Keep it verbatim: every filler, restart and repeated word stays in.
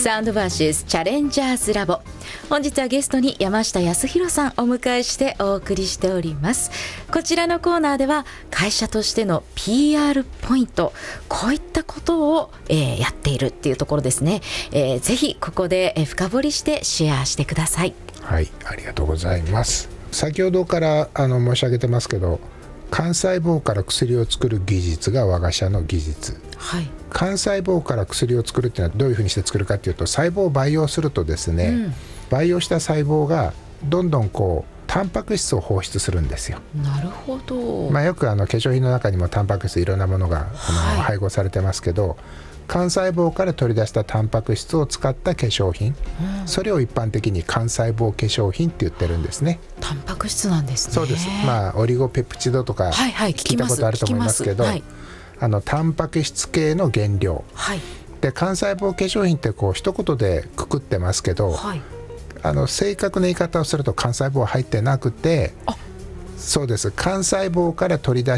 サウンドバーシスチャレンジャーズラボ、本日はゲストに山下康弘さんお迎えしてお送りしております。こちらのコーナーでは会社としての ピーアール ポイント、こういったことを、えー、やっているっていうところですね、えー、ぜひここで深掘りしてシェアしてください。 はい、ありがとうございます。先ほどからあの申し上げてますけど、幹細胞から薬を作る技術が我が社の技術、はい、幹細胞から薬を作るっていうのはどういうふうにして作るかっていうと、細胞を培養するとですね、うん、培養した細胞がどんどんこうタンパク質を放出するんですよ。 なるほど。 まあ、よくあの化粧品の中にもタンパク質いろんなものがあの、はい、配合されてますけど、幹細胞から取り出したタンパク質を使った化粧品、うん、それを一般的に幹細胞化粧品って言ってるんですね。 タンパク質なんですね。 そうです。まあオリゴペプチドとか聞いたことあると思いますけど、はいはい、あのタンパク質系の原料、はい、で幹細胞化粧品ってこう一言でくくってますけど、はい、あの正確な言い方をすると幹細胞は入ってなくて、あ、そうです、幹細胞から取り出